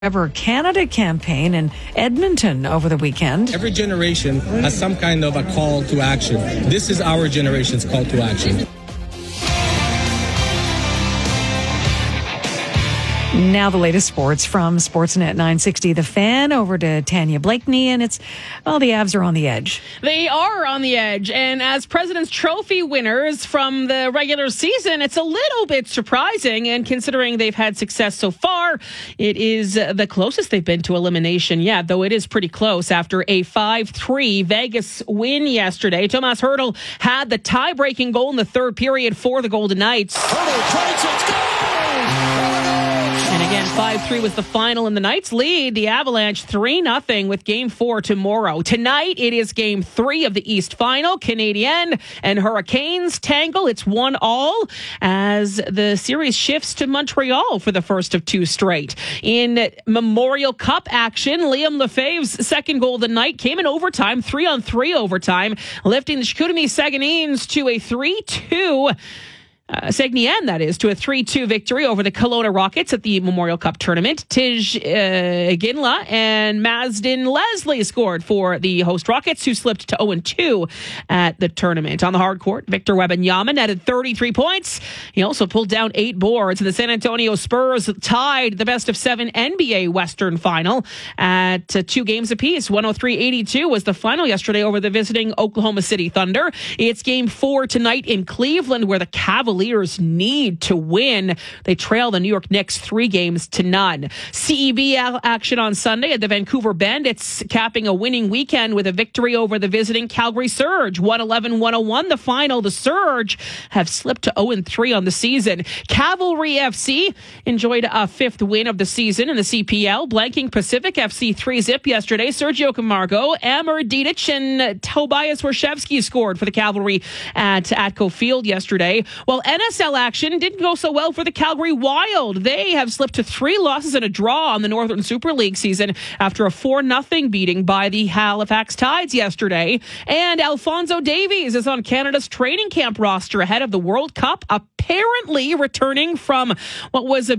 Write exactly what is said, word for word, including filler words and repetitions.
Ever Canada campaign in Edmonton over the weekend. Every generation has some kind of a call to action. This is our generation's call to action. Now the latest sports from Sportsnet nine sixty The Fan. Over to Tanya Blakeney, and it's, well, the Avs are on the edge. They are on the edge, and as President's Trophy winners from the regular season, it's a little bit surprising, and considering they've had success so far, it is the closest they've been to elimination yet, though it is pretty close after a five three Vegas win yesterday. Tomas Hertl had the tie-breaking goal in the third period for the Golden Knights. Hertl tries it, goal! And again, five three was the final, and the Knights lead the Avalanche three nothing with Game four tomorrow. Tonight, it is Game three of the East Final. Canadiens and Hurricanes tangle. It's one all as the series shifts to Montreal for the first of two straight. In Memorial Cup action, Liam Lefebvre's second goal of the night came in overtime, three on three overtime, lifting the Chicoutimi Saguenayens to a three two Uh, Saguenay, that is, to a three two victory over the Kelowna Rockets at the Memorial Cup tournament. Tij uh, Ginla and Mazden Leslie scored for the host Rockets, who slipped to oh and two at the tournament. On the hard court, Victor Wembanyama netted thirty-three points. He also pulled down eight boards. The San Antonio Spurs tied the best of seven N B A Western final at uh, two games apiece. one oh three eighty-two was the final yesterday over the visiting Oklahoma City Thunder. It's Game four tonight in Cleveland, where the Cavaliers need to win. They trail the New York Knicks three games to none. C E B action on Sunday at the Vancouver Bend. It's capping a winning weekend with a victory over the visiting Calgary Surge. one eleven one oh one the final. The Surge have slipped to oh and three on the season. Cavalry F C enjoyed a fifth win of the season in the C P L, blanking Pacific F C three zip yesterday. Sergio Camargo, Amar Didic, and Tobias Warshevsky scored for the Cavalry at Atco Field yesterday. While N S L action didn't go so well for the Calgary Wild. They have slipped to three losses and a draw on the Northern Super League season after a four nothing beating by the Halifax Tides yesterday. And Alphonso Davies is on Canada's training camp roster ahead of the World Cup, apparently returning from what was a